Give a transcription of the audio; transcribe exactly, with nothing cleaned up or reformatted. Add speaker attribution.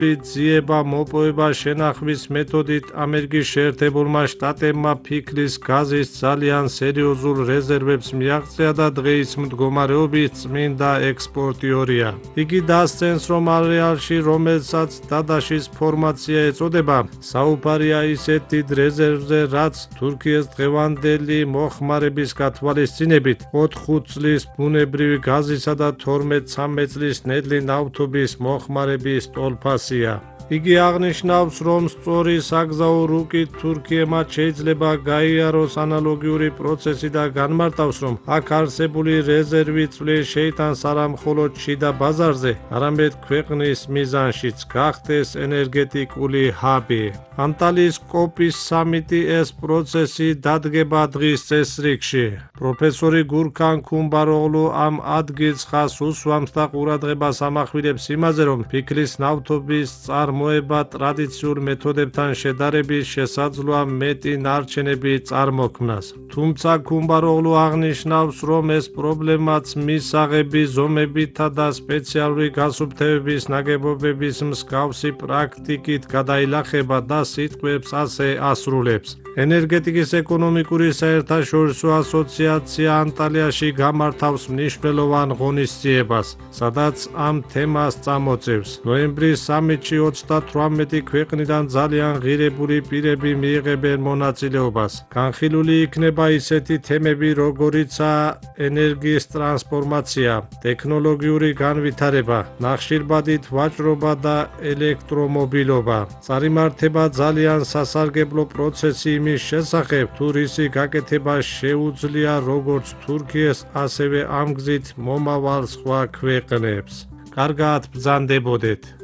Speaker 1: ძიება მოპოვება შენახვის მეთოდით ამერიკის შეერთებულმა შტატებმა ფიქლის გაზის ძალიან სერიოზულ რეზერვებს მიაღწია და დღეის მდგომარეობით წმინდა ექსპორტიორია. იგი დასცენს, რომ არეალში, რომელსაც დადაშის ფორმაცია ეწოდება, საუბარია ისეთ დიდ რეზერვზე, რაც თურქიის დღევანდელი მოხმარების გათვალისწინებით ოთხ-ხუთ წლის ბუნებრივი გაზისა და თორმეტ-ცამეტ წლის ნედლი ნავთობის მოხმარების ტოლფასია. იგი აღნიშნავს, რომ სწორი საგზაო რუკით თურქიებმა შეიძლება გაიაროს ანალოგიური პროცესი და განმარტავს, რომ აქ არსებული რეზერვი წვლის შეიტანს არა მხოლოდ შიდა ბაზარზე, არამედ ქვეყნის მიზანშიც გახდეს ენერგეტიკული ჰაბი. ანტალიის კოპის სამიტი ეს პროცესი დადგება დღის წესრიგში. პროფესორი გურქან ქუმბაროღლუ ამ ადგილს ხაზს უსვამს და ყურადღებას ამახვილებს იმაზე, რომ ფიქლის ნავთობის წარმოება ტრადიციულ მეთოდებთან შედარებით შესაძლოა მეტი ნარჩენები წარმოქმნას. თუმცა ქუმბაროღლუ აღნიშნავს, რომ ეს პრობლემაც მისაღები ზომებითა და სპეციალური გასუფთავების ნაგებობების მსგავსი პრაქტიკით გადაილახება და სიტყვებს ასე ასრულებს. ენერგეტიკის ეკონომიკური საერთაშორისო ასოციაცია ანტალიაში გამართავს მნიშვნელოვან ღონისძიებას, სადაც ამ თემას წამოწევს. ნოემბრის სამიტში ოცდათვრამეტი ქვეყნიდან ძალიან ღირებული პირები მიიღებენ მონაწილეობას. განხილული იქნება ისეთი თემები, როგორიცაა ენერგიის ტრანსფორმაცია, ტექნოლოგიური განვითარება, ნახშირბადით ვაჭრობა და ელექტრომობილობა. წარიმართება ძალიან სასარგებლო პროცესი იმის შესახებ, თუ რისი გაკეთება შეუძლია როგორც თურქიას, ასევე ამ გზით მომავალ სხვა ქვეყნებს. კარგად ბრძანდებოდეთ!